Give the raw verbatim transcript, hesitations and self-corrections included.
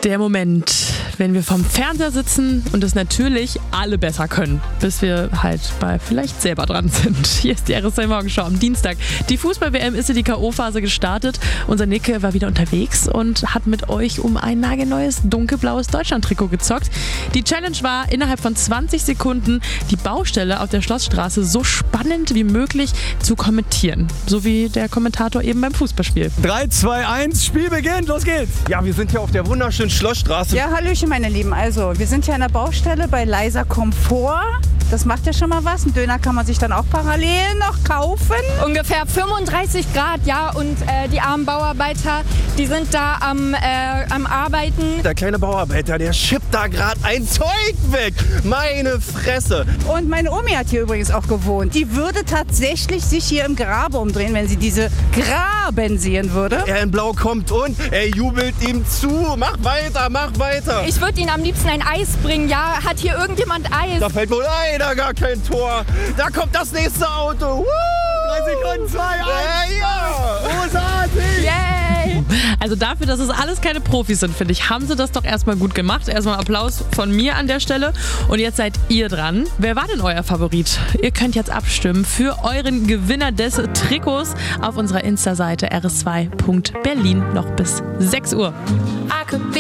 Der Moment, wenn wir vom Fernseher sitzen und es natürlich alle besser können, bis wir halt bei vielleicht selber dran sind. Hier ist die R S zwei Morgenschau am Dienstag. Die Fußball-W M ist in die K O-Phase gestartet. Unser Nicke war wieder unterwegs und hat mit euch um ein nagelneues dunkelblaues Deutschland-Trikot gezockt. Die Challenge war, innerhalb von zwanzig Sekunden die Baustelle auf der Schlossstraße so spannend wie möglich zu kommentieren. So wie der Kommentator eben beim Fußballspiel. drei, zwei, eins, Spiel beginnt, los geht's! Ja, wir sind hier auf der wunderschönen Schlossstraße. Ja, hallöchen meine Lieben. Also, wir sind hier an der Baustelle bei Leiser Komfort. Das macht ja schon mal was. Einen Döner kann man sich dann auch parallel noch kaufen. Ungefähr fünfunddreißig Grad, ja. Und äh, die armen Bauarbeiter, die sind da am, äh, am Arbeiten. Der kleine Bauarbeiter, der schippt da gerade ein Zeug weg. Meine Fresse. Und meine Omi hat hier übrigens auch gewohnt. Die würde tatsächlich sich hier im Grabe umdrehen, wenn sie diese Graben sehen würde. Er in Blau kommt und er jubelt ihm zu. Mach weiter, mach weiter. Ich würde ihnen am liebsten ein Eis bringen, ja. Hat hier irgendjemand Eis? Da fällt wohl leider gar kein Tor. Da kommt das nächste Auto. Woo! drei Sekunden, zwei, eins! Äh, ja. Großartig! Yay! Also dafür, dass es alles keine Profis sind, finde ich, haben sie das doch erstmal gut gemacht. Erstmal Applaus von mir an der Stelle. Und jetzt seid ihr dran. Wer war denn euer Favorit? Ihr könnt jetzt abstimmen für euren Gewinner des Trikots auf unserer Insta-Seite r s zwei punkt berlin noch bis sechs Uhr.